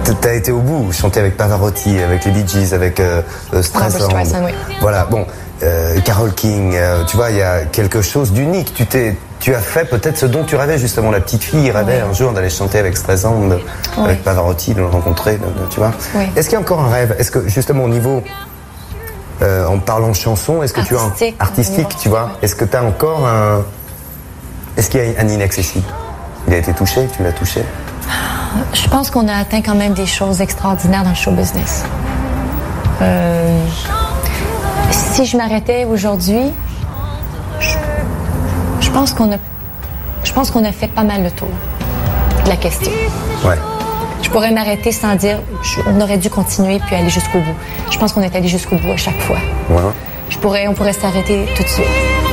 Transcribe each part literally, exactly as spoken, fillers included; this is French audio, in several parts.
t'as été au bout, chanter avec Pavarotti, avec les Bee Gees, avec euh, Streisand. Streisand, oui. Voilà, bon, euh, Carole King, euh, tu vois, il y a quelque chose d'unique. Tu t'es, tu as fait peut-être ce dont tu rêvais justement. La petite fille rêvait oui. un jour d'aller chanter avec Streisand, oui. avec Pavarotti, de le rencontrer, de, de, tu vois. Oui. Est-ce qu'il y a encore un rêve? Est-ce que justement au niveau, euh, en parlant de chanson, est-ce que artistique, tu as un artistique, tu vois? Est-ce que tu as encore un, est-ce qu'il y a un inaccessible? Il a été touché, tu l'as touché? Je pense qu'on a atteint quand même des choses extraordinaires dans le show business. Euh, si je m'arrêtais aujourd'hui, je, je pense qu'on a, je pense qu'on a fait pas mal le tour de la question. Ouais. Je pourrais m'arrêter sans dire, je, on aurait dû continuer puis aller jusqu'au bout. Je pense qu'on est allé jusqu'au bout à chaque fois. Ouais. Je pourrais, on pourrait s'arrêter tout de suite.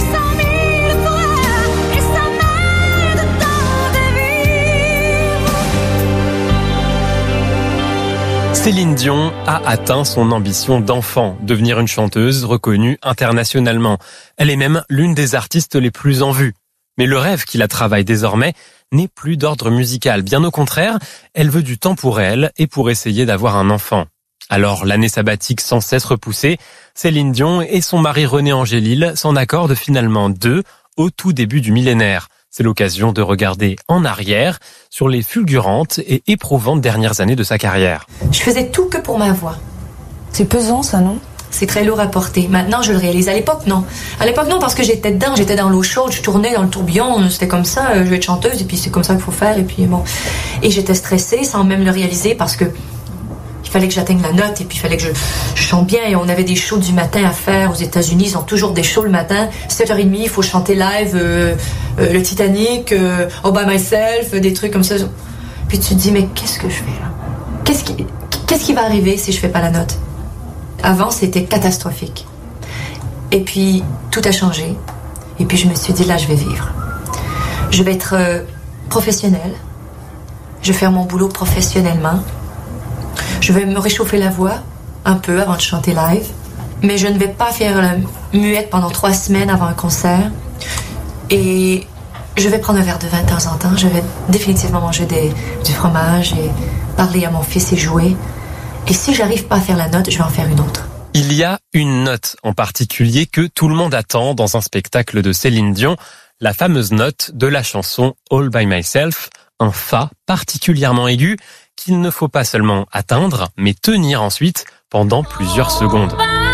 Céline Dion a atteint son ambition d'enfant, devenir une chanteuse reconnue internationalement. Elle est même l'une des artistes les plus en vue. Mais le rêve qui la travaille désormais n'est plus d'ordre musical. Bien au contraire, elle veut du temps pour elle et pour essayer d'avoir un enfant. Alors, l'année sabbatique sans cesse repoussée, Céline Dion et son mari René Angélil s'en accordent finalement deux au tout début du millénaire. C'est l'occasion de regarder en arrière sur les fulgurantes et éprouvantes dernières années de sa carrière. Je faisais tout que pour ma voix. C'est pesant, ça, non? C'est très lourd à porter. Maintenant, je le réalise. À l'époque, non. À l'époque, non, parce que j'étais dedans, j'étais dans l'eau chaude, je tournais dans le tourbillon, c'était comme ça, je vais être chanteuse, et puis c'est comme ça qu'il faut faire, et puis bon. Et j'étais stressée sans même le réaliser, parce que il fallait que j'atteigne la note, et puis il fallait que je, je chante bien, et on avait des shows du matin à faire aux États-Unis, ils ont toujours des shows le matin, sept heures trente, il faut chanter live, euh, euh, le Titanic, euh, All By Myself, des trucs comme ça. Puis tu te dis, mais qu'est-ce que je fais là? Qu'est-ce qui, qu'est-ce qui va arriver si je fais pas la note? Avant, c'était catastrophique. Et puis, tout a changé. Et puis, je me suis dit, là, je vais vivre. Je vais être euh, professionnelle. Je vais faire mon boulot professionnellement. Je vais me réchauffer la voix un peu avant de chanter live. Mais je ne vais pas faire la muette pendant trois semaines avant un concert. Et je vais prendre un verre de vin de temps en temps. Je vais définitivement manger des, du fromage et parler à mon fils et jouer. Et si j'arrive pas à faire la note, je vais en faire une autre. Il y a une note en particulier que tout le monde attend dans un spectacle de Céline Dion, la fameuse note de la chanson All By Myself, un fa particulièrement aigu qu'il ne faut pas seulement atteindre, mais tenir ensuite pendant plusieurs secondes.